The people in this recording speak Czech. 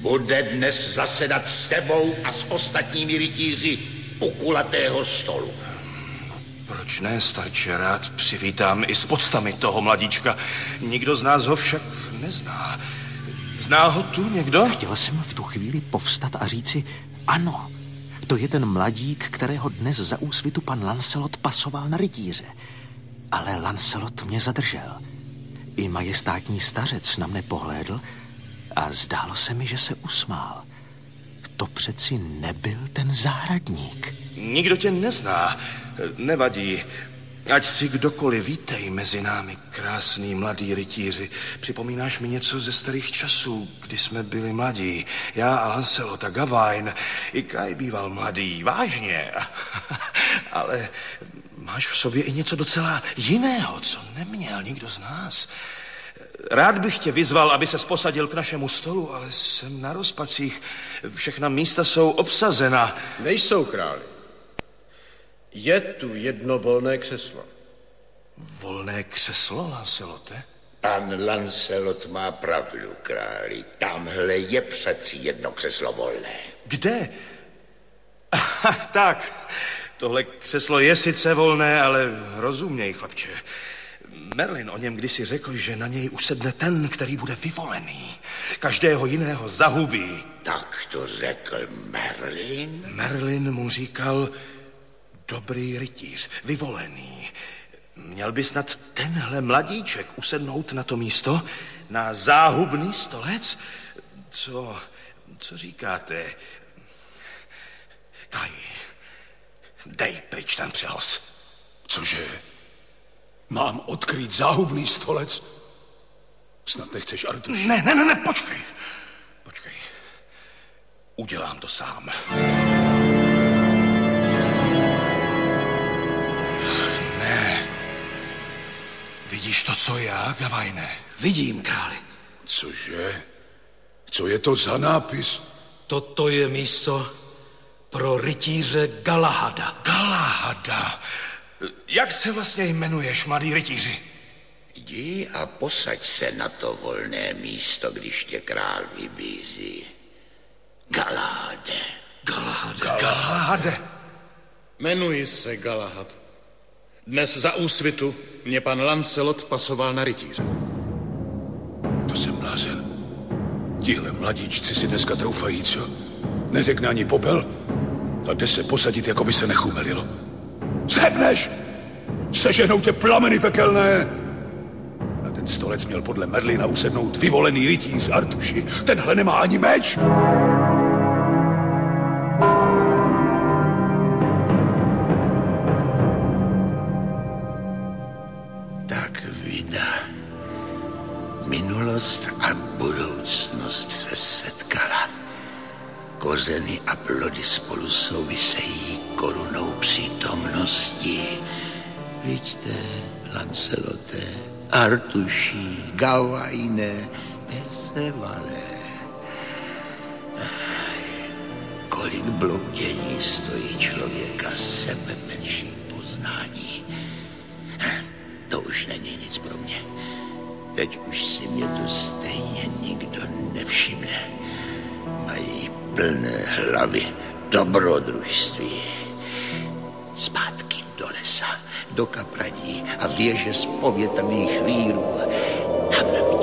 bude dnes zasedat s tebou a s ostatními rytíři u kulatého stolu. Proč ne, starče, rád přivítám i s podstami toho mladíčka. Nikdo z nás ho však nezná. Zná ho tu někdo? Chtěla jsem v tu chvíli povstat a říci ano. To je ten mladík, kterého dnes za úsvitu pan Lancelot pasoval na rytíře. Ale Lancelot mě zadržel. I majestátní stařec na mne pohlédl a zdálo se mi, že se usmál. To přeci nebyl ten zahradník. Nikdo tě nezná. Nevadí. Ať si kdokoliv, vítej mezi námi, krásný mladý rytíři. Připomínáš mi něco ze starých časů, kdy jsme byli mladí. Já a Lancelot a Gawain. I Kai býval mladý, vážně. Ale máš v sobě i něco docela jiného, co neměl nikdo z nás. Rád bych tě vyzval, aby ses posadil k našemu stolu, ale jsem na rozpacích. Všechna místa jsou obsazena. Nejsou, králi. Je tu jedno volné křeslo. Volné křeslo, Lancelote? Pan Lancelot má pravdu, králi. Tamhle je přeci jedno křeslo volné. Kde? Tak, tohle křeslo je sice volné, ale rozuměj, chlapče. Merlin o něm kdysi řekl, že na něj usedne ten, který bude vyvolený. Každého jiného zahubí. Tak to řekl Merlin? Merlin mu říkal dobrý rytíř, vyvolený. Měl by snad tenhle mladíček usednout na to místo, na záhubný stolec? Co říkáte? Kai, dej pryč ten přehoz. Cože? Mám odkrýt záhubný stolec? Snad nechceš, Artuši? Ne, počkej. Udělám to sám. Ne. Vidíš to, co já, Gawaine? Vidím, králi. Cože? Co je to za nápis? Toto je místo pro rytíře Galahada. Galahada? Jak se vlastně jmenuješ, mladý rytíři? Jdi a posaď se na to volné místo, když tě král vybízí. Galahade. Galahade. Jmenuji se Galahad. Dnes za úsvitu mě pan Lancelot pasoval na rytíře. To jsem blázen. Tihle mladíčci si dneska troufají, co? Neřekne ani popel a jde se posadit, jako by se nechumelilo. Zhebneš! Seženou tě plameny pekelné! Na ten stolec měl podle Merlina usednout vyvolený rytíř Artuši. Tenhle nemá ani meč! Tak vida. Minulost a budoucnost se setkala. Kořeny a plody spolu souvisejí korunou přítomnosti. Vidíte, Lancelote, Artuši, Gawaine, Percevale. Kolik bloudění stojí člověka sebe menší poznání. To už není nic pro mě. Teď už si mě tu stejně nikdo nevšimne. Mají plné hlavy dobrodružství. Zpátky do lesa, do kapradí a věže z povětrných vírů. Tam